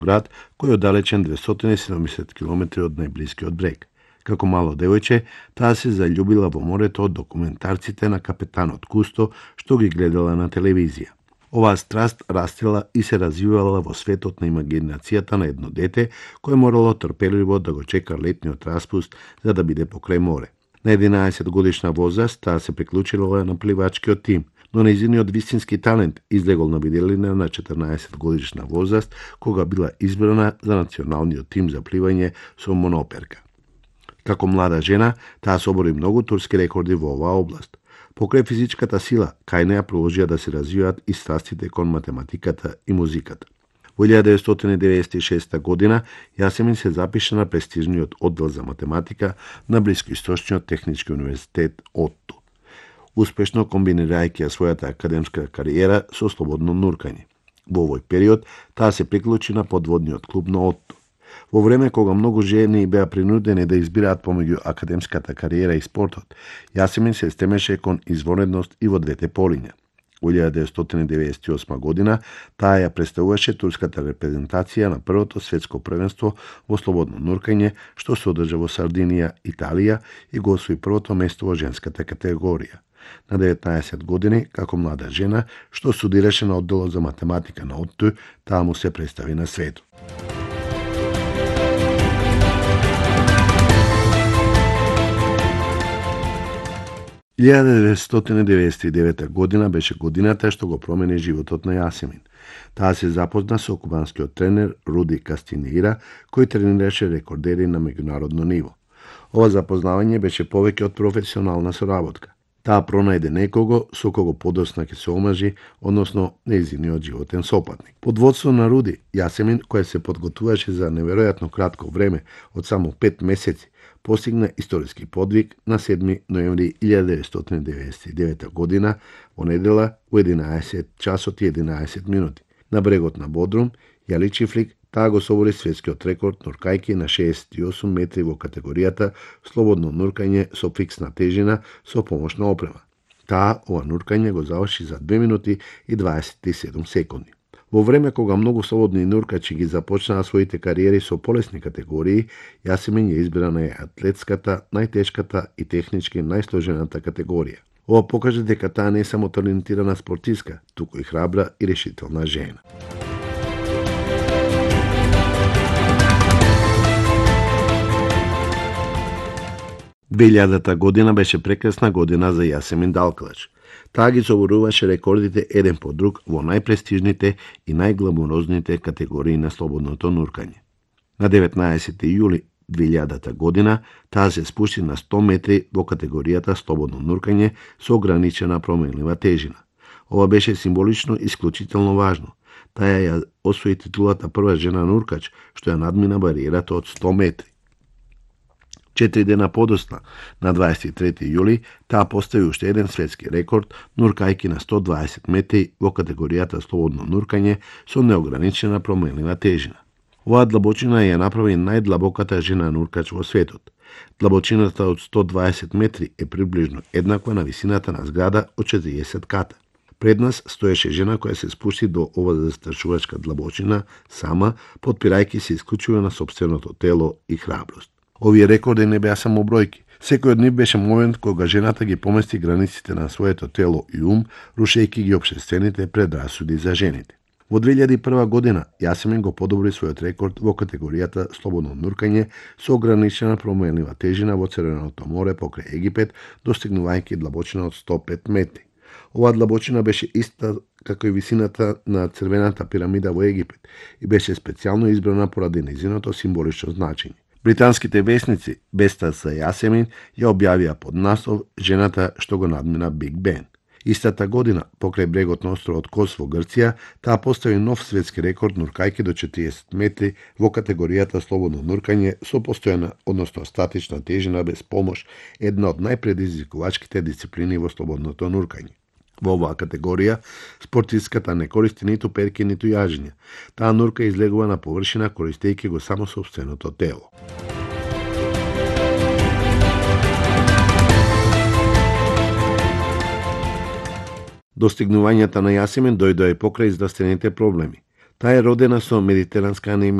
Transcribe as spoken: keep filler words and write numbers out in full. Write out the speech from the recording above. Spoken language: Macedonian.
град кој е оддалечен двестоти и седумдесет километри од најблискиот брег. Како мало девојче, таа се заљубила во морето од документарците на капетанот Кусто, што ги гледала на телевизија. Оваа страст растела и се развивала во светот на имагинацијата на едно дете, кое морало трпеливо да го чека летниот распуст за да биде покрај море. На единаесет годишна возраст таа се приклучила на пливачкиот тим, но нејзиниот вистински талент излегол на виделина на четрнаесет годишна возраст, кога била избрана за националниот тим за пливање со моноперка. Како млада жена, таа собори многу турски рекорди во оваа област. Покрај физичката сила, кај неа продолжија да се развиваат и страстите кон математиката и музиката. Во илјада деветстотини деветдесет и шеста година Јасемин се запиша на престижниот оддел за математика на Блискоисточниот технички универзитет Отто, успешно комбинирајќи својата академска кариера со слободно нуркање. Во овој период таа се приклучи на подводниот клуб на Отто. Во време кога многу жени беа принудени да избираат помеѓу академската кариера и спортот, Јасемин се стремеше кон изворедност и во двете полиња. Во илјада деветстотини деветдесет и осма година таа ја представуваше турската репрезентација на првото светско првенство во слободно нуркање, што се одржа во Сардинија, Италија, и го освои првото место во женската категорија. На деветнаесет години, како млада жена, што студираше на одделот за математика на Отту, таа му се представи на светот. илјада деветстотини деветдесет и девета година беше годината што го промени животот на Јасемин. Таа се запозна со кубанскиот тренер Руди Кастинеира, кој тренираше рекордери на меѓународно ниво. Ова запознавање беше повеќе од професионална соработка. Таа пронајде некого со кого подосна ќе се омажи, односно нејзиниот животен сопатник. Под водство на Руди, Јасемин, која се подготвуваше за неверојатно кратко време од само пет месеци, постигна историски подвиг на седми ноември илјада деветстотини деветдесет и девета година во недела во единаесет часот и единаесет минути. На брегот на Бодрум, Јали Чифлик, таа го собори светскиот рекорд нуркајки на шеесет и осум метри во категоријата слободно нуркање со фиксна тежина со помошна опрема. Таа ова нуркање го заврши за две минути и дваесет и седум секунди. Во време кога многу слободни нуркачи ги започнаа своите кариери со полесни категории, Јасемин ја избра на атлетската, најтешката и технички најсложената категорија. Ова покажа дека таа не е само талентирана спортистка, туку и храбра и решителна жена. две илјадата година беше прекрасна година за Јасемин Далклач. Таа ги соборуваше рекордите еден по друг во најпрестижните и најгламурозните категории на слободното нуркање. На деветнаесети јули две илјадата година таа се спушти на сто метри во категоријата слободно нуркање со ограничена променлива тежина. Ова беше символично исклучително важно. Таа ја освои титулата прва жена нуркач, што ја надмина бариерата од сто метри. Четири дена подосна, на дваесет и трети јули, таа постави уште еден светски рекорд, нуркајки на сто дваесет метри во категоријата слободно нуркање со неограничена променлива тежина. Оваа длабочина ја направи најдлабоката жена нуркач во светот. Длабочината од сто дваесет метри е приближно еднаква на висината на зграда од четириесет ката. Пред нас стоеше жена која се спушти до ова застрашувачка длабочина сама, подпирајќи се исклучиво на сопственото тело и храброст. Овие рекорди не беа само бројки. Секој од нив беше момент кога жената ги помести границите на своето тело и ум, рушејќи ги општествените предрасуди за жените. Во две илјади и прва година Јасемин го подобри својот рекорд во категоријата слободно нуркање со ограничена променлива тежина во Црвеното море покрај Египет, достигнувајќи длабочина од сто пет метри. Оваа длабочина беше иста како и висината на Црвената пирамида во Египет и беше специјално избрана поради нејзиното символично значење. Британските весници, Беста за Јасемин, ја објавија под наслов "Жената што го надмина Биг Бен". Истата година, покрај брегот на островот Кос во Грција, таа постави нов светски рекорд нуркајки до четириесет метри во категоријата слободно нуркање со постојана, односно статична тежина без помош, една од најпредизвикувачките дисциплини во слободното нуркање. Во оваа категорија, спортистката не користи ниту перки, ниту јажења. Таа нурка излегува на површина користејќи го само сопственото тело. Достигнувањата на Јасемин дојдоа и покрај здравствените проблеми. Таа е родена со медитеранска анемија